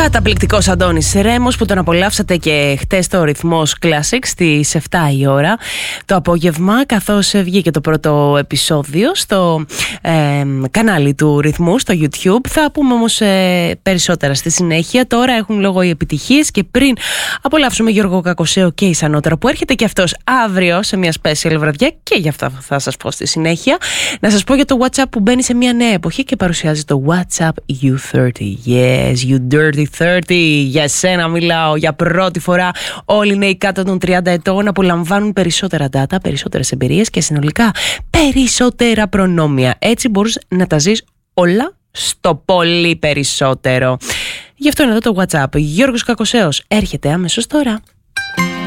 Καταπληκτικός Αντώνης Ρέμος που τον απολαύσατε και χτες στο Ρυθμός Classic στις 7 η ώρα το απόγευμα, καθώς βγήκε το πρώτο επεισόδιο στο κανάλι του Ρυθμού στο YouTube. Θα πούμε όμως περισσότερα στη συνέχεια. Τώρα έχουν λόγο οι επιτυχίες και πριν απολαύσουμε Γιώργο Κακοσέο και Ισανότερα που έρχεται και αυτός αύριο σε μια special βραδιά και γι' αυτά θα σας πω στη συνέχεια. Να σας πω για το WhatsApp που μπαίνει σε μια νέα εποχή και παρουσιάζει το WhatsApp U30. Yes, you dirty 30. Για σένα μιλάω. Για πρώτη φορά όλοι οι νέοι κάτω των 30 ετών απολαμβάνουν περισσότερα data, περισσότερες εμπειρίες και συνολικά περισσότερα προνόμια. Έτσι μπορείς να τα ζεις όλα στο πολύ περισσότερο. Γι' αυτό είναι εδώ το WhatsApp. Γιώργος Κακοσέος έρχεται άμεσως τώρα.